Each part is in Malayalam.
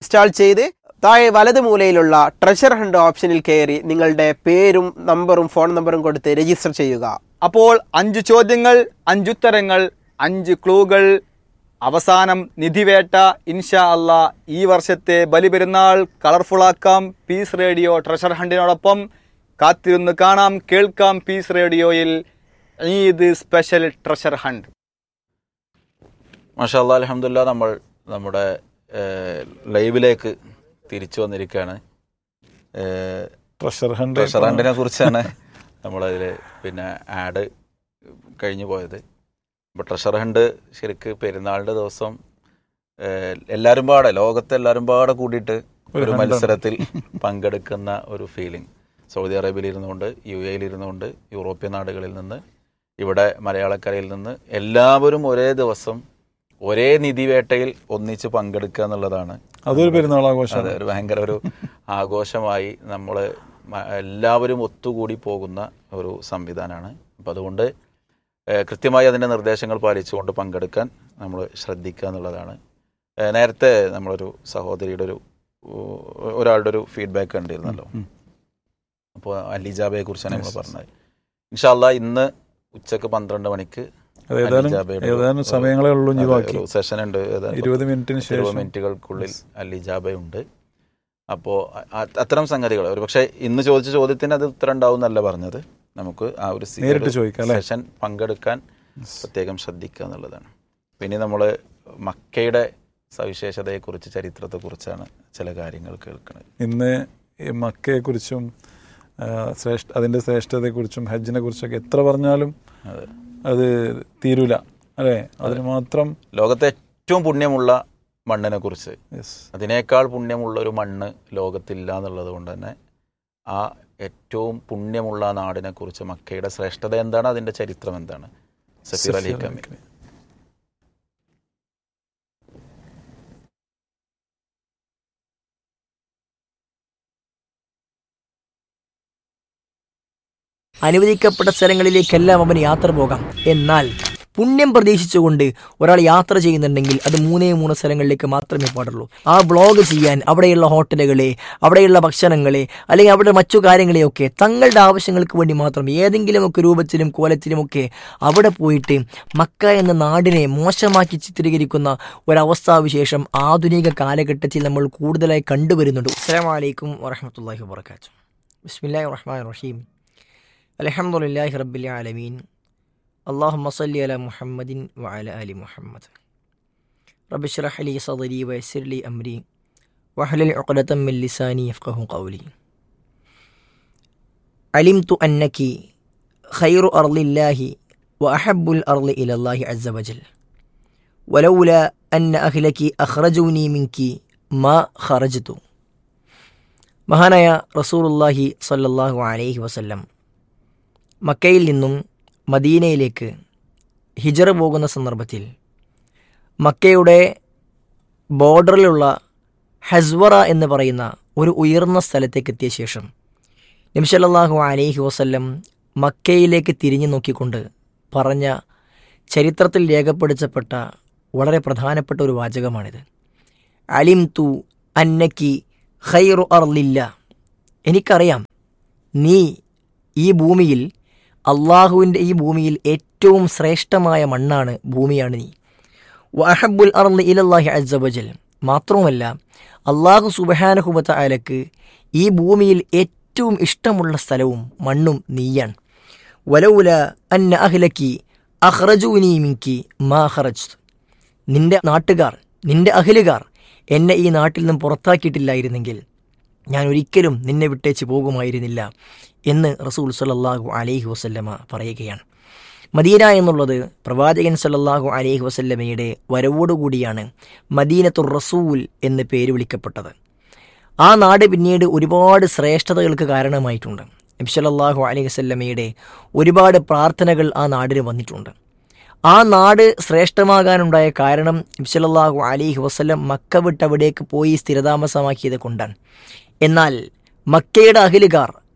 ഇൻസ്റ്റാൾ ചെയ്ത് താഴെ വലത് മൂലയിലുള്ള ട്രഷർ ഹണ്ട് ഓപ്ഷനിൽ കയറി നിങ്ങളുടെ പേരും നമ്പറും ഫോൺ നമ്പറും കൊടുത്ത് രജിസ്റ്റർ ചെയ്യുക. അപ്പോൾ 5 ചോദ്യങ്ങൾ, 5 ഉത്തരങ്ങൾ, 5 ക്ലൂകൾ, അവസാനം നിധിവേട്ട. ഇൻഷാ അല്ലാ ഈ വർഷത്തെ ബലിപെരുന്നാൾ കളർഫുള്ളാക്കാം പീസ് റേഡിയോ ട്രഷർ ഹണ്ടിനോടൊപ്പം. കാത്തിരുന്ന് കാണാം, കേൾക്കാം പീസ് റേഡിയോയിൽ ഈദ് സ്പെഷ്യൽ ട്രഷർ ഹണ്ട്. മാഷാ അല്ലാ, അൽഹംദുലില്ലാ, നമ്മൾ നമ്മുടെ ലൈവിലേക്ക് തിരിച്ചു വന്നിരിക്കുകയാണ്. ട്രഷർ ഹണ്ടിനെ കുറിച്ചാണ് നമ്മളതിൽ ആഡ് കഴിഞ്ഞു പോയത്. അപ്പോൾ ട്രഷർ ഹണ്ട് ശരിക്ക് പെരുന്നാളിൻ്റെ ദിവസം എല്ലാവരും പാടെ, ലോകത്തെ എല്ലാവരും പാടെ കൂടിയിട്ട് ഒരു മത്സരത്തിൽ പങ്കെടുക്കുന്ന ഒരു ഫീലിംഗ്. സൗദി അറേബ്യയിൽ ഇരുന്നുകൊണ്ട്, UAE ഇരുന്നുകൊണ്ട്, യൂറോപ്യൻ നാടുകളിൽ നിന്ന്, ഇവിടെ മലയാളക്കരയിൽ നിന്ന് എല്ലാവരും ഒരേ ദിവസം ഒരേ നിധിവേട്ടയിൽ ഒന്നിച്ച് പങ്കെടുക്കുക എന്നുള്ളതാണ്. അതൊരു പെരുന്നാൾ ആഘോഷം. അതെ, ഒരു ഭയങ്കര ഒരു ആഘോഷമായി നമ്മൾ എല്ലാവരും ഒത്തുകൂടി പോകുന്ന ഒരു സംവിധാനമാണ്. അപ്പം അതുകൊണ്ട് കൃത്യമായി അതിൻ്റെ നിർദ്ദേശങ്ങൾ പാലിച്ചുകൊണ്ട് പങ്കെടുക്കാൻ നമ്മൾ ശ്രദ്ധിക്കുക എന്നുള്ളതാണ്. നേരത്തെ നമ്മളൊരു സഹോദരിയുടെ ഒരാളുടെ ഒരു ഫീഡ്ബാക്ക് കണ്ടിരുന്നല്ലോ. അപ്പോൾ അലിജാബയെ കുറിച്ചാണ് നമ്മൾ പറഞ്ഞത്. ഇൻഷാ അല്ലാ ഇന്ന് ഉച്ചക്ക് 12 മണിക്ക് സമയങ്ങളേ ഉള്ളൂ, സെഷൻ ഉണ്ട്. 20 മിനിറ്റുകൾക്കുള്ളിൽ അലിജാബയുണ്ട്. അപ്പോൾ അത്തരം സംഗതികൾ ഒരു പക്ഷേ ഇന്ന് ചോദിച്ച ചോദ്യത്തിന് അത് ഉത്തരം ഉണ്ടാവും എന്നല്ല പറഞ്ഞത്. നമുക്ക് ആ ഒരു സെഷൻ പങ്കെടുക്കാൻ പ്രത്യേകം ശ്രദ്ധിക്കുക എന്നുള്ളതാണ്. പിന്നെ നമ്മൾ മക്കയുടെ സവിശേഷതയെക്കുറിച്ച്, ചരിത്രത്തെക്കുറിച്ചാണ് ചില കാര്യങ്ങൾ കേൾക്കുന്നത്. ഇന്ന് മക്കയെക്കുറിച്ചും അതിൻ്റെ ശ്രേഷ്ഠതയെക്കുറിച്ചും ഹജ്ജിനെ കുറിച്ചൊക്കെ എത്ര പറഞ്ഞാലും അത് തീരൂല അല്ലേ? അതിന് മാത്രം ലോകത്തെ ഏറ്റവും പുണ്യമുള്ള മണ്ണിനെ കുറിച്ച്, അതിനേക്കാൾ പുണ്യമുള്ള ഒരു മണ്ണ് ലോകത്തില്ല എന്നുള്ളത് കൊണ്ട് തന്നെ ആ ഏറ്റവും പുണ്യമുള്ള നാടിനെ കുറിച്ച്, മക്കയുടെ ശ്രേഷ്ഠത എന്താണ്, അതിൻ്റെ ചരിത്രം എന്താണ്, സഫീർ അലി കമി. അനുവദിക്കപ്പെട്ട സ്ഥലങ്ങളിലേക്കെല്ലാം അവന് യാത്ര പോകാം. എന്നാൽ പുണ്യം പ്രതീക്ഷിച്ചുകൊണ്ട് ഒരാൾ യാത്ര ചെയ്യുന്നുണ്ടെങ്കിൽ അത് 3 സ്ഥലങ്ങളിലേക്ക് മാത്രമേ പാടുള്ളൂ. ആ വ്ളോഗ് ചെയ്യാൻ അവിടെയുള്ള ഹോട്ടലുകളെ, അവിടെയുള്ള ഭക്ഷണങ്ങളെ, അല്ലെങ്കിൽ അവിടെ മറ്റു കാര്യങ്ങളെയൊക്കെ തങ്ങളുടെ ആവശ്യങ്ങൾക്ക് വേണ്ടി മാത്രം ഏതെങ്കിലുമൊക്കെ രൂപത്തിലും കോലത്തിലുമൊക്കെ അവിടെ പോയിട്ട് മക്ക എന്ന നാടിനെ മോശമാക്കി ചിത്രീകരിക്കുന്ന ഒരവസ്ഥാവിശേഷം ആധുനിക കാലഘട്ടത്തിൽ നമ്മൾ കൂടുതലായി കണ്ടുവരുന്നുണ്ട്. അസ്സലാമു അലൈക്കും വറഹ്മത്തുള്ളാഹി വബറകാതുഹു. ബിസ്മില്ലാഹിർ റഹ്മാനിർ റഹീം. അൽഹംദുലില്ലാഹി റബ്ബിൽ ആലമീൻ. അല്ലാഹുമ്മ സ്വല്ലി അലാ മുഹമ്മദിൻ വഅലാ ആലി മുഹമ്മദ്. റബ്ബി ഇശ്റഹ് ലി സദ്രി വയസ്സിർ ലി അംരി വഹ്ലുൽ ഉഖ്ദതം മിൻ ലിസാനി യഫ്ഖഹു ഖൗലി. അലിംതു അന്നകി ഖൈറു അർളില്ലാഹി വഅഹബ്ബുൽ അർളി ഇലല്ലാഹി അസ്സ വജൽ വലൗലാ അന്ന അഹ്ലകി അഖ്റജൂനി മിൻകി മാ ഖറജ്തു. മഹാനായ റസൂലുള്ളാഹി സ്വല്ലല്ലാഹു അലൈഹി വസല്ലം മക്കയിൽ നിന്നും മദീനയിലേക്ക് ഹിജറ പോകുന്ന സന്ദർഭത്തിൽ മക്കയുടെ ബോർഡറിലുള്ള ഹസ്വറ എന്ന് പറയുന്ന ഒരു ഉയർന്ന സ്ഥലത്തേക്ക് എത്തിയ ശേഷം നബി സല്ലല്ലാഹു അലൈഹി വസല്ലം മക്കയിലേക്ക് തിരിഞ്ഞു നോക്കിക്കൊണ്ട് പറഞ്ഞ, ചരിത്രത്തിൽ രേഖപ്പെടുത്തപ്പെട്ട വളരെ പ്രധാനപ്പെട്ട ഒരു വാചകമാണിത്. അലിംതു അന്നകി ഖൈറു അർളില്ല. എനിക്കറിയാം നീ ഈ ഭൂമിയിൽ, അള്ളാഹുവിൻ്റെ ഈ ഭൂമിയിൽ ഏറ്റവും ശ്രേഷ്ഠമായ മണ്ണാണ്, ഭൂമിയാണ് നീ. വഅഹബ്ബുൽ അർളി ഇലല്ലാഹി അസ്സ വജൽ. മാത്രവുമല്ല അള്ളാഹു സുബ്ഹാനഹു വ തആലക്ക് ഈ ഭൂമിയിൽ ഏറ്റവും ഇഷ്ടമുള്ള സ്ഥലവും മണ്ണും നീയാണ്. വലൗല അന്ന അഹ്ലകി അഖ്റജൂനി മിൻകി മാ ഖറജ്തു. നിന്റെ നാട്ടുകാർ, നിന്റെ അഹ്ലുകാർ എന്നെ ഈ നാട്ടിൽ നിന്നും പുറത്താക്കിയിട്ടില്ലായിരുന്നെങ്കിൽ ഞാൻ ഒരിക്കലും നിന്നെ വിട്ടേച്ച് പോകുമായിരുന്നില്ല എന്ന് റസൂൽ സല്ലല്ലാഹു അലൈഹി വസല്ലമ പറയുകയാണ്. മദീന എന്നുള്ളത് പ്രവാചകൻ സല്ലല്ലാഹു അലൈഹി വസല്ലമയുടെ വരവോടുകൂടിയാണ് മദീനത്തുർ റസൂൽ എന്ന് പേര് വിളിക്കപ്പെട്ടത്. ആ നാട് പിന്നീട് ഒരുപാട് ശ്രേഷ്ഠതകൾക്ക് കാരണമായിട്ടുണ്ട്. നബി സല്ലല്ലാഹു അലൈഹി വസല്ലമയുടെ ഒരുപാട് പ്രാർത്ഥനകൾ ആ നാടിന് വന്നിട്ടുണ്ട്. ആ നാട് ശ്രേഷ്ഠമാകാനുണ്ടായ കാരണം നബി സല്ലല്ലാഹു അലൈഹി വസല്ലം മക്ക വിട്ടവിടേക്ക് പോയി സ്ഥിരതാമസമാക്കിയത് കൊണ്ടാണ്. എന്നാൽ മക്കയുടെ അഹ്ലുകാർ,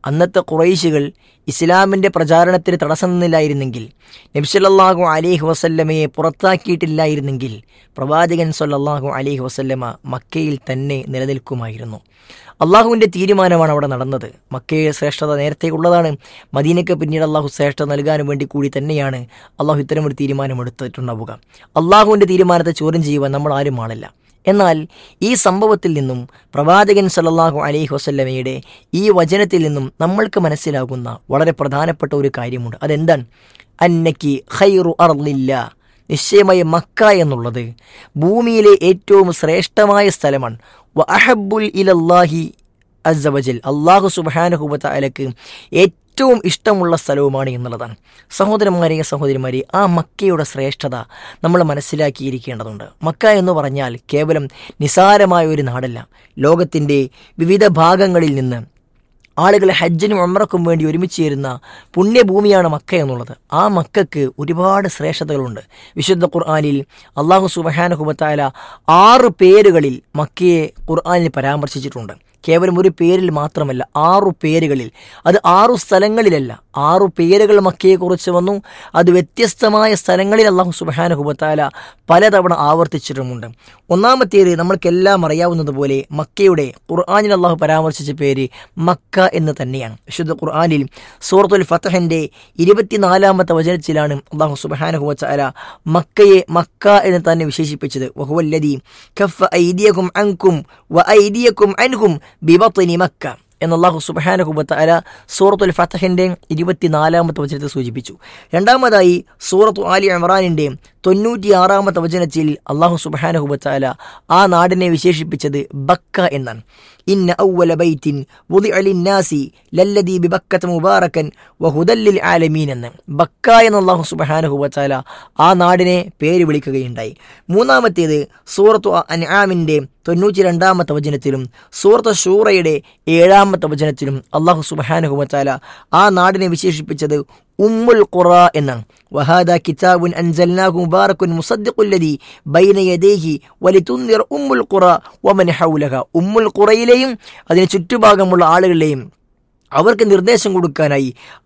അന്നത്തെ ഖുറൈശികൾ ഇസ്ലാമിൻ്റെ പ്രചാരണത്തിന് തടസ്സം നിന്നില്ലായിരുന്നെങ്കിൽ, നബി സല്ലല്ലാഹു അലൈഹി വസല്ലമയെ പുറത്താക്കിയിട്ടില്ലായിരുന്നെങ്കിൽ പ്രവാചകൻ സല്ലല്ലാഹു അലൈഹി വസല്ലമ മക്കയിൽ തന്നെ നിലനിൽക്കുമായിരുന്നു. അള്ളാഹുവിൻ്റെ തീരുമാനമാണ് അവിടെ നടന്നത്. മക്കയെ ശ്രേഷ്ഠത നേരത്തെ ഉള്ളതാണ്. മദീനയ്ക്ക് പിന്നീട് അള്ളാഹു ശ്രേഷ്ഠത നൽകാനും വേണ്ടി കൂടി തന്നെയാണ് അള്ളാഹു ഇത്തരമൊരു തീരുമാനമെടുത്തിട്ടുണ്ടാവുക. അള്ളാഹുവിൻ്റെ തീരുമാനത്തെ ചോദ്യം ചെയ്യുവാൻ നമ്മൾ ആരും ആളല്ല. എന്നാൽ ഈ സംഭവത്തിൽ നിന്നും പ്രവാചകൻ സല്ലല്ലാഹു അലൈഹി വസല്ലമയുടെ ഈ വചനത്തിൽ നിന്നും നമ്മൾക്ക് മനസ്സിലാകുന്ന വളരെ പ്രധാനപ്പെട്ട ഒരു കാര്യമുണ്ട്. അതെന്താണ്? അന്നക്കി ഖൈറു അർളില്ല, നിശ്ചയമായി മക്ക എന്നുള്ളത് ഭൂമിയിലെ ഏറ്റവും ശ്രേഷ്ഠമായ സ്ഥലമാണ്. വ അഹബ്ബുൽ ഇലല്ലാഹി അസ്സ വജൽ, അല്ലാഹു സുബ്ഹാനഹു വ തആലക്ക് ഏറ്റവും ഇഷ്ടമുള്ള സ്ഥലവുമാണ് എന്നുള്ളതാണ്. സഹോദരന്മാരെ, സഹോദരിമാരെ, ആ മക്കയുടെ ശ്രേഷ്ഠത നമ്മൾ മനസ്സിലാക്കിയിരിക്കേണ്ടതുണ്ട്. മക്ക എന്ന് പറഞ്ഞാൽ കേവലം നിസാരമായ ഒരു നാടല്ല. ലോകത്തിൻ്റെ വിവിധ ഭാഗങ്ങളിൽ നിന്ന് ആളുകൾ ഹജ്ജിനും ഉംറയ്ക്കും വേണ്ടി ഒരുമിച്ച് ചേരുന്ന പുണ്യഭൂമിയാണ് മക്ക എന്നുള്ളത്. ആ മക്കൾക്ക് ഒരുപാട് ശ്രേഷ്ഠതകളുണ്ട്. വിശുദ്ധ ഖുർആനിൽ അല്ലാഹു സുബ്ഹാനഹു വ തആല 6 പേരുകളിൽ മക്കയെ ഖുർആനിൽ പരാമർശിച്ചിട്ടുണ്ട്. കേവലം ഒരു പേരിൽ മാത്രമല്ല, 6 പേരുകളിൽ. അത് 6 സ്ഥലങ്ങളിലല്ല, 6 പേരുകൾ മക്കയെക്കുറിച്ച് വന്നു. അത് വ്യത്യസ്തമായ സ്ഥലങ്ങളിൽ അല്ലാഹു സുബ്ഹാനഹു വ തആല പലതവണ ആവർത്തിച്ചിട്ടുമുണ്ട്. ഒന്നാമത്തേത് നമ്മൾക്കെല്ലാം അറിയാവുന്നതുപോലെ മക്കയുടെ ഖുർആനിൽ അല്ലാഹു പരാമർശിച്ച പേര് മക്ക എന്ന് തന്നെയാണ്. വിശുദ്ധ ഖുർആനിൽ സൂറത്തുൽ ഫത്ഹിന്റെ 24-ാമത്തെ വചനത്തിലാണ് അല്ലാഹു സുബ്ഹാനഹു വ തആല മക്കയെ മക്ക എന്ന് തന്നെ വിശേഷിപ്പിച്ചത്. വഹുവല്ലദീ കഫ ഐദിയകും അൻകും വ ഐദിയകും അൻഹും ബിബത്നി മക്ക എന്ന് അല്ലാഹു സുബ്ഹാനഹു വ തആല സൂറത്തുൽ ഫത്ഹിന്റെ 24-ാമത്തെ വചനത്തിൽ സൂചിപ്പിച്ചു. രണ്ടാമതായി സൂറത്തു ആലി ഇംറാനിന്റെ 96-ാമത്തെ വചനത്തിൽ അല്ലാഹു സുബ്ഹാനഹു വ തആല ആ നാടിനെ വിശേഷിപ്പിച്ചത് ബക്ക എന്നാണ്. ഇന്ന അവ്വല ബൈത്തിൻ വുദിഅ ലിന്നാസി ലല്ലദീ ബിബക്കത മുബാറകൻ വഹുദൽ ലിൽ ആലമീൻ എന്ന് ബക്ക എന്ന് അല്ലാഹു സുബ്ഹാനഹു വ തആല ആ നാടിനെ പേര് വിളിക്കുകയുണ്ടായി. മൂന്നാമത്തേത് സൂറത്തു അൻആമിന്റെ 92-ാമത്തെ വചനത്തിലും സൂറത്ത് ശൂറയുടെ 7-ാമത്തെ വചനത്തിലും അല്ലാഹു സുബ്ഹാനഹു വ തആല ആ നാടിനെ വിശേഷിപ്പിച്ചത് ഉമ്മുൽ ഖുറ എന്നാണ്. വഹാദാ കിതാബുൻ അൻസൽനാഹു മുബാറകുൻ മുസദ്ദിഖുൽ ലദീ ബൈന യദൈഹി വലിതുൻദിറ ഉമ്മുൽ ഖുറ വമൻ ഹൗലഹ. ഉമ്മുൽ ഖുറയിലെയും അതിന് ചുറ്റുഭാഗമുള്ള ആളുകളെയും അവർക്ക് നിർദ്ദേശം കൊടുക്കാനായി,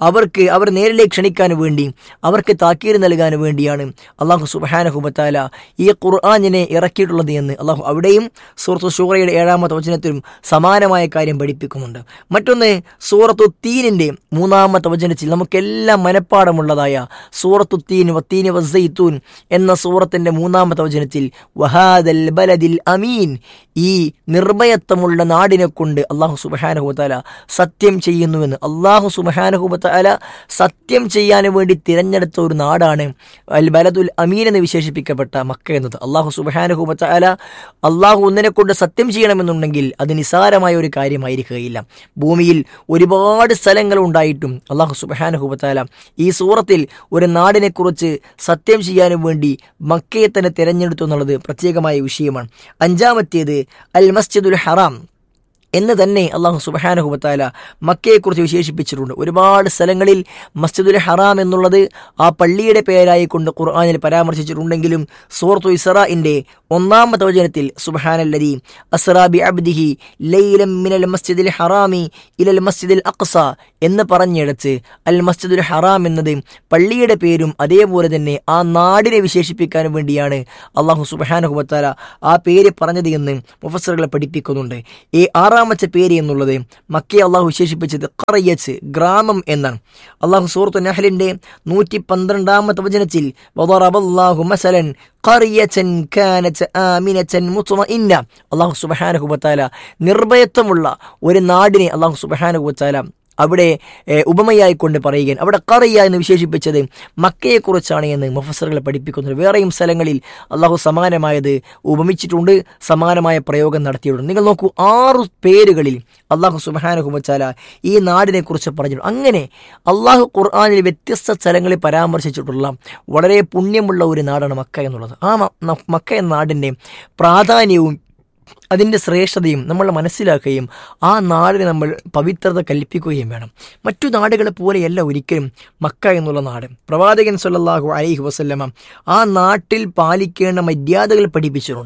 അവർ നേരിലേക്ക് ക്ഷണിക്കാൻ വേണ്ടി, അവർക്ക് താക്കീത് നൽകാൻ വേണ്ടിയാണ് അല്ലാഹു സുബ്ഹാനഹു വ തആല ഈ ഖുർആനിനെ ഇറക്കിയിട്ടുള്ളത് എന്ന് അല്ലാഹു അവിടെയും സൂറത്തു ശൂറയുടെ 7-ാമത്തെ വചനത്തിലും സമാനമായ കാര്യം പഠിപ്പിക്കുന്നുണ്ട്. മറ്റൊന്ന് സൂറത്തു തീനിന്റെ 3-ാമത്തെ വചനത്തിൽ നമുക്കെല്ലാം മനഃപ്പാടമുള്ളതായ സൂറത്തു തീൻ വത്തീൻ വസ്സൈത്തൂൻ എന്ന സൂറത്തിന്റെ 3-ാമത്തെ വചനത്തിൽ വഹാദൽ ബലദിൽ അമീൻ, ഈ നിർഭയത്വമുള്ള നാടിനെ കൊണ്ട് അല്ലാഹു സുബ്ഹാനഹു വ തആല സത്യം ചെയ്യുന്നുവെന്ന്. അല്ലാഹു സുബ്ഹാനഹു വ തആല സത്യം ചെയ്യാൻ വേണ്ടി തിരഞ്ഞെടുത്ത ഒരു നാടാണ് അൽ ബലദുൽ അമീൻ എന്ന് വിശേഷിപ്പിക്കപ്പെട്ട മക്ക എന്നത്. അല്ലാഹു സുബ്ഹാനഹു വ തആല അല്ലാഹു ഒന്നിനെ കൊണ്ട് സത്യം ചെയ്യണമെന്നുണ്ടെങ്കിൽ അത് നിസാരമായ ഒരു കാര്യമായിരിക്കുകയില്ല. ഭൂമിയിൽ ഒരുപാട് സ്ഥലങ്ങൾ ഉണ്ടായിട്ടും അല്ലാഹു സുബ്ഹാനഹു വ തആല ഈ സൂറത്തിൽ ഒരു നാടിനെ കുറിച്ച് സത്യം ചെയ്യാനും വേണ്ടി മക്കയെ തന്നെ തിരഞ്ഞെടുത്തു എന്നുള്ളത് പ്രത്യേകമായ വിഷയമാണ്. അഞ്ചാമത്തേത് അൽ മസ്ജിദുൽ ഹറാം എന്ന് തന്നെ അല്ലാഹു സുബ്ഹാനഹു വ തആല മക്കയെക്കുറിച്ച് വിശേഷിപ്പിച്ചിട്ടുണ്ട്. ഒരുപാട് സ്ഥലങ്ങളിൽ മസ്ജിദുൽ ഹറാം എന്നുള്ളത് ആ പള്ളിയുടെ പേരായി കൊണ്ട് ഖുർആനിൽ പരാമർശിച്ചിട്ടുണ്ടെങ്കിലും സൂറത്തു ഇസ്റാഇന്റെ 1-ാമത്തെ വചനത്തിൽ സുബ്ഹാനല്ലദീ അസ്റാ ബിഅബ്ദിഹി ലൈലൻ മിനൽ മസ്ജിദിൽ ഹറാമി ഇലൽ മസ്ജിദിൽ അഖ്സ എന്ന് പറഞ്ഞെടുത്ത് അൽ മസ്ജിദുൽ ഹറാം എന്നത് പള്ളിയുടെ പേരും അതേപോലെ തന്നെ ആ നാടിനെ വിശേഷിപ്പിക്കാൻ വേണ്ടിയാണ് അല്ലാഹു സുബ്ഹാനഹു വ തആല ആ പേര് പറഞ്ഞത് എന്ന് മുഫസ്സിറുകൾ പഠിപ്പിക്കുന്നുണ്ട്. ഈ 6-ാമത്തെ പേര് എന്നുള്ളത് മക്കയെ അള്ളാഹു വിശേഷിപ്പിച്ചത് ഖറയത്ത്, ഗ്രാമം എന്നാണ്. അള്ളാഹു സൂറത്തു നഹ്ലിന്റെ 112-ാമത്തെ വചനത്തിൽ വദറബല്ലാഹു മസലൻ ഖറിയതൻ കാനത് ആമിനതൻ മുത്മഇന്ന, അല്ലാഹു സുബ്ഹാനഹു വ തആല നിർഭയത്വമുള്ള ഒരു നാടിനെ അല്ലാഹു സുബ്ഹാനഹു വ തആല അവിടെ ഉപമയായിക്കൊണ്ട് പറയുകയാണ്. അവിടെ ഖറിയ എന്ന് വിശേഷിപ്പിച്ചത് മക്കയെക്കുറിച്ചാണ് എന്ന് മുഫസ്സിറുകൾ പഠിപ്പിക്കുന്നത്. വേറെയും സ്ഥലങ്ങളിൽ അള്ളാഹു സമാനമായത് ഉപമിച്ചിട്ടുണ്ട്, സമാനമായ പ്രയോഗം നടത്തിയിട്ടുണ്ട്. നിങ്ങൾ നോക്കൂ, 6 പേരുകളിൽ അള്ളാഹു സുബ്ഹാനഹു വ തആല ഈ നാടിനെ കുറിച്ച് പറഞ്ഞിട്ടുണ്ട്. അങ്ങനെ അള്ളാഹു ഖുർആനിൽ വ്യത്യസ്ത സ്ഥലങ്ങളിൽ പരാമർശിച്ചിട്ടുള്ള വളരെ പുണ്യമുള്ള ഒരു നാടാണ് മക്ക എന്നുള്ളത്. ആ മക്ക എന്ന നാടിൻ്റെ പ്രാധാന്യവും അതിൻ്റെ ശ്രേഷ്ഠതയും നമ്മൾ മനസ്സിലാക്കുകയും ആ നാടിന് നമ്മൾ പവിത്രത കൽപ്പിക്കുകയും വേണം. മറ്റു നാടുകളെ പോലെയല്ല ഒരിക്കലും മക്ക എന്നുള്ള നാട്. പ്രവാചകൻ സല്ലല്ലാഹു അലൈഹി വസല്ലമ ആ നാട്ടിൽ പാലിക്കേണ്ട മര്യാദകൾ പഠിപ്പിച്ചിട്ടുണ്ട്.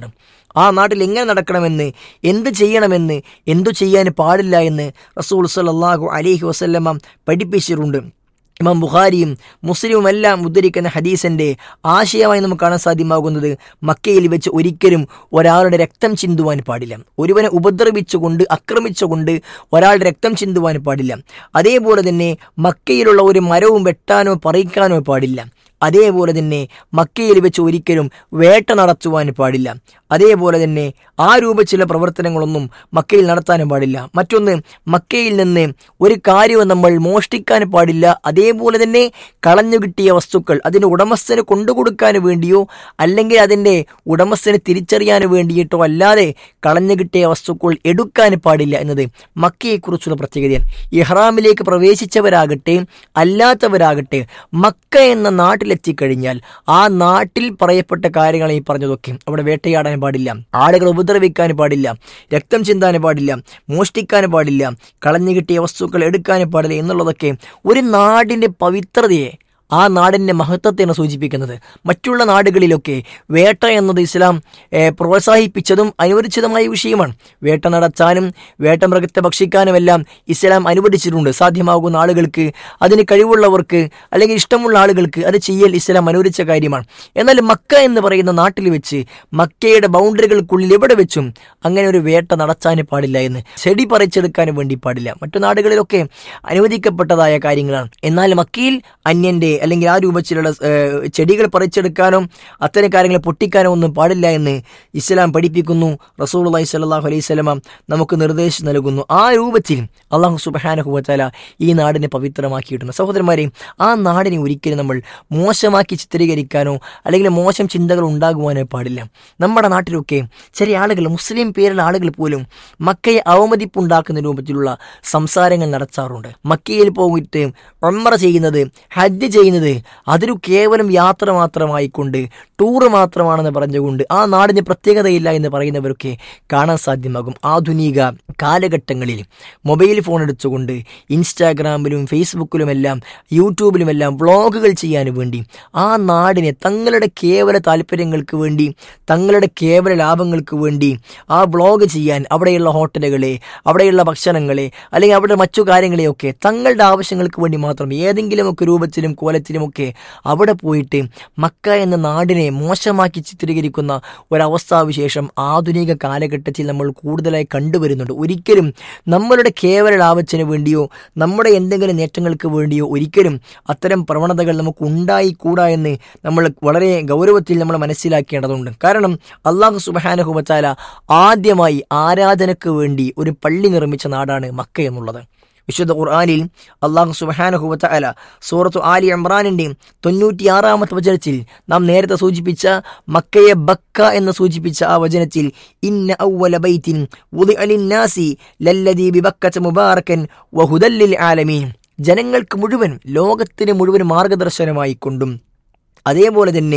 ആ നാട്ടിൽ എങ്ങനെ നടക്കണമെന്ന്, എന്ത് ചെയ്യണമെന്ന്, എന്തു ചെയ്യാൻ പാടില്ല എന്ന് റസൂൽ സല്ലല്ലാഹു അലൈഹി വസല്ലമ പഠിപ്പിച്ചിട്ടുണ്ട്. ഇമാം ബുഖാരിയും മുസ്ലിമും എല്ലാം ഉദ്ധരിക്കുന്ന ഹദീസിന്റെ ആശയമായി നമുക്ക് കാണാൻ സാധ്യമാകുന്നത് മക്കയിൽ വെച്ച് ഒരിക്കലും ഒരാളുടെ രക്തം ചിന്തുവാൻ പാടില്ല. ഒരുവനെ ഉപദ്രവിച്ചുകൊണ്ട് ആക്രമിച്ചുകൊണ്ട് ഒരാളുടെ രക്തം ചിന്തുവാൻ പാടില്ല. അതേപോലെ തന്നെ മക്കയിലുള്ള ഒരു മരവും വെട്ടാനോ പറിക്കാനോ പാടില്ല. അതേപോലെ തന്നെ മക്കയിൽ വെച്ച് ഒരിക്കലും വേട്ട നടത്തുവാൻ പാടില്ല. അതേപോലെ തന്നെ ആ രൂപത്തിലുള്ള പ്രവർത്തനങ്ങളൊന്നും മക്കയിൽ നടത്താനും പാടില്ല. മറ്റൊന്ന്, മക്കയിൽ നിന്ന് ഒരു കാര്യവും നമ്മൾ മോഷ്ടിക്കാൻ പാടില്ല. അതേപോലെ തന്നെ കളഞ്ഞു കിട്ടിയ വസ്തുക്കൾ അതിൻ്റെ ഉടമസ്ഥന് കൊണ്ടുകൊടുക്കാൻ വേണ്ടിയോ അല്ലെങ്കിൽ അതിൻ്റെ ഉടമസ്ഥന് തിരിച്ചറിയാൻ വേണ്ടിയിട്ടോ അല്ലാതെ കളഞ്ഞു കിട്ടിയ വസ്തുക്കൾ എടുക്കാൻ പാടില്ല എന്നത് മക്കയെക്കുറിച്ചുള്ള പ്രത്യേകതയാണ്. ഇഹ്റാമിലേക്ക് പ്രവേശിച്ചവരാകട്ടെ അല്ലാത്തവരാകട്ടെ മക്ക എന്ന നാട്ടിലെത്തിക്കഴിഞ്ഞാൽ ആ നാട്ടിൽ പറയപ്പെട്ട കാര്യങ്ങൾ ഈ പറഞ്ഞതൊക്കെ, അവിടെ വേട്ടയാടാൻ പാടില്ല, ആളുകൾ ഉപദ്രവിക്കാൻ പാടില്ല, രക്തം ചിന്താൻ പാടില്ല, മോഷ്ടിക്കാൻ പാടില്ല, കളഞ്ഞു കിട്ടിയ വസ്തുക്കൾ എടുക്കാൻ പാടില്ല എന്നുള്ളതൊക്കെ ഒരു നാടിൻ്റെ പവിത്രതയെ, ആ നാടിൻ്റെ മഹത്വത്തെയാണ് സൂചിപ്പിക്കുന്നത്. മറ്റുള്ള നാടുകളിലൊക്കെ വേട്ട എന്നത് ഇസ്ലാം പ്രോത്സാഹിപ്പിച്ചതും അനുവദിച്ചതുമായ വിഷയമാണ്. വേട്ട നടത്താനും വേട്ടമൃഗത്തെ ഭക്ഷിക്കാനുമെല്ലാം ഇസ്ലാം അനുവദിച്ചിട്ടുണ്ട്. സാധ്യമാകുന്ന ആളുകൾക്ക്, അതിന് കഴിവുള്ളവർക്ക് അല്ലെങ്കിൽ ഇഷ്ടമുള്ള ആളുകൾക്ക് അത് ചെയ്യൽ ഇസ്ലാം അനുവദിച്ച കാര്യമാണ്. എന്നാൽ മക്ക എന്ന് പറയുന്ന നാട്ടിൽ വെച്ച്, മക്കയുടെ ബൗണ്ടറികൾക്കുള്ളിൽ എവിടെ വെച്ചും അങ്ങനെ ഒരു വേട്ട നടത്താൻ പാടില്ല എന്ന്, ചെടി പറിച്ചെടുക്കാനും വേണ്ടി പാടില്ല. മറ്റു നാടുകളിലൊക്കെ അനുവദിക്കപ്പെട്ടതായ കാര്യങ്ങളാണ്. എന്നാൽ മക്കയിൽ അന്യൻ്റെ അല്ലെങ്കിൽ ആ രൂപത്തിലുള്ള ചെടികൾ പറിച്ചെടുക്കാനോ അത്തരം കാര്യങ്ങൾ പൊട്ടിക്കാനോ ഒന്നും പാടില്ല എന്ന് ഇസ്ലാം പഠിപ്പിക്കുന്നു. റസൂലുള്ളാഹി സ്വല്ലല്ലാഹു അലൈഹി വസല്ലം നമുക്ക് നിർദ്ദേശം നൽകുന്നു. ആ രൂപത്തിൽ അല്ലാഹു സുബ്ഹാനഹു വ തആല ഈ നാടിനെ പവിത്രമാക്കിയിട്ടുണ്ട്. സഹോദരന്മാരെ, ആ നാടിനെ ഒരിക്കലും നമ്മൾ മോശമാക്കി ചിത്രീകരിക്കാനോ അല്ലെങ്കിൽ മോശം ചിന്തകൾ ഉണ്ടാകുവാനോ പാടില്ല. നമ്മുടെ നാട്ടിലൊക്കെ ചെറിയ ആളുകൾ, മുസ്ലിം പേരുള്ള ആളുകൾ പോലും മക്കയെ അവമതിപ്പുണ്ടാക്കുന്ന രൂപത്തിലുള്ള സംസാരങ്ങൾ നടത്താറുണ്ട്. മക്കയിൽ പോയിട്ട് ഉംറ ചെയ്യുന്നത്, ഹജ്ജ് ചെയ്യുന്നത് അതൊരു കേവലം യാത്ര മാത്രമായിക്കൊണ്ട്, ടൂറ് മാത്രമാണെന്ന് പറഞ്ഞുകൊണ്ട് ആ നാടിന് പ്രത്യേകതയില്ല എന്ന് പറയുന്നവരൊക്കെ കാണാൻ സാധ്യമാകും. ആധുനിക കാലഘട്ടങ്ങളിൽ മൊബൈൽ ഫോൺ എടുത്തുകൊണ്ട് ഇൻസ്റ്റാഗ്രാമിലും ഫേസ്ബുക്കിലുമെല്ലാം യൂട്യൂബിലുമെല്ലാം വ്ളോഗുകൾ ചെയ്യാൻ വേണ്ടി ആ നാടിനെ തങ്ങളുടെ കേവല താല്പര്യങ്ങൾക്ക് വേണ്ടി, തങ്ങളുടെ കേവല ലാഭങ്ങൾക്ക് വേണ്ടി ആ വ്ളോഗ് ചെയ്യാൻ അവിടെയുള്ള ഹോട്ടലുകളെ, അവിടെയുള്ള ഭക്ഷണങ്ങളെ അല്ലെങ്കിൽ അവിടെ മറ്റു കാര്യങ്ങളെയൊക്കെ തങ്ങളുടെ ആവശ്യങ്ങൾക്ക് വേണ്ടി മാത്രം ഏതെങ്കിലുമൊക്കെ രൂപത്തിലും കോലത്തിലുമൊക്കെ അവിടെ പോയിട്ട് മക്ക എന്ന നാടിനെ മോശമാക്കി ചിത്രീകരിക്കുന്ന ഒരവസ്ഥാവിശേഷം ആധുനിക കാലഘട്ടത്തിൽ നമ്മൾ കൂടുതലായി കണ്ടുവരുന്നുണ്ട്. ഒരിക്കലും നമ്മളുടെ കേവല ലാഭത്തിന് വേണ്ടിയോ നമ്മുടെ എന്തെങ്കിലും നേട്ടങ്ങൾക്ക് വേണ്ടിയോ ഒരിക്കലും അത്തരം പ്രവണതകൾ നമുക്ക് ഉണ്ടായിക്കൂടാ എന്ന് നമ്മൾ വളരെ ഗൗരവത്തിൽ നമ്മൾ മനസ്സിലാക്കേണ്ടതുണ്ട്. കാരണം അല്ലാഹു സുബ്ഹാനഹു വ തആല ആദ്യമായി ആരാധനയ്ക്ക് വേണ്ടി ഒരു പള്ളി നിർമ്മിച്ച നാടാണ് മക്ക എന്നുള്ളത്. വിശുദ്ധ ഖുർആനിൽ അല്ലാഹു സുബ്ഹാനഹു വ തആല സൂറത്തു ആലി ഇംറാനിന്റെ 96-ാമത്തെ വചനത്തിൽ നാം നേരത്തെ സൂചിപ്പിച്ച മക്കയെ ബക്ക എന്ന് സൂചിപ്പിച്ച ആ വചനത്തിൽ ഇന്ന അവ്വല ബൈത്തിൻ വുദിഅ ലിന്നാസി ലല്ലദീ ബിബക്കത മുബാറകൻ വഹുദൽ ലിൽ ആലമീൻ, ജനങ്ങൾക്ക് മുഴുവൻ, ലോകത്തിന് മുഴുവൻ മാർഗദർശനമായി കൊണ്ടും അതേപോലെ തന്നെ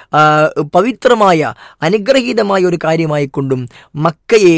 പവിത്രമായ അനുഗ്രഹീതമായ ഒരു കാര്യമായിക്കൊണ്ടും മക്കയെ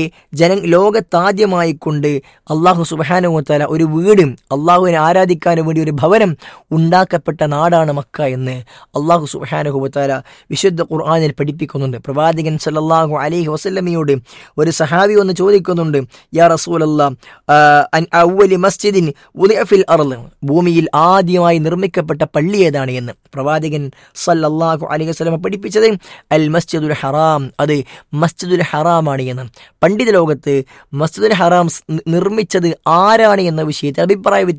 ലോകത്താദ്യമായിക്കൊണ്ട് അള്ളാഹു സുബ്ഹാനഹു വ തആല ഒരു വീട്, അള്ളാഹുവിനെ ആരാധിക്കാൻ വേണ്ടി ഒരു ഭവനം ഉണ്ടാക്കപ്പെട്ട നാടാണ് മക്ക എന്ന് അള്ളാഹു സുബ്ഹാനഹു വ തആല വിശുദ്ധ ഖുർആനിൽ പഠിപ്പിക്കുന്നുണ്ട്. പ്രവാചകൻ സല്ലല്ലാഹു അലൈഹി വസല്ലമയോട് ഒരു സഹാബി ഒന്ന് ചോദിക്കുന്നുണ്ട്, യാ റസൂലല്ലാഹ് അൻ അവ്വലി മസ്ജിദിൻ വുദിഅ ഫിൽ അർള്, ഭൂമിയിൽ ആദ്യമായി നിർമ്മിക്കപ്പെട്ട പള്ളി ഏതാണ് എന്ന്. പ്രവാചകൻ സല്ലല്ലാഹു അലൈഹി വസല്ലം പഠിപ്പിച്ചത് അൽ മസ്ജിദുൽ ഹറാം, അത് മസ്ജിദുൽ ഹറാമാണ് എന്ന്. പണ്ഡിത ലോകത്ത് മസ്ജിദുൽ ഹറാം നിർമ്മിച്ചത് ആരാണ് എന്ന വിഷയത്തിൽ അഭിപ്രായ